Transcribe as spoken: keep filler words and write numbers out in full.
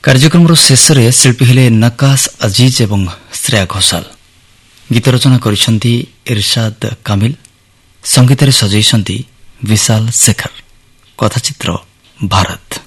କାର୍ଯ୍ୟକ୍ରମର ଶେଷରେ ଶିଳ୍ପୀ ହେଲେ ନକାଶ ଅଜିଜ ଏବଂ ଶ୍ରେୟା ଘୋଷାଲ। ଗୀତ ରଚନା କରିଛନ୍ତି ଇରଶାଦ କାମିଲ, ସଙ୍ଗୀତରେ ସଜାଇଛନ୍ତି ବିଶାଲ ଶେଖର, କଥାଚିତ୍ର ଭାରତ।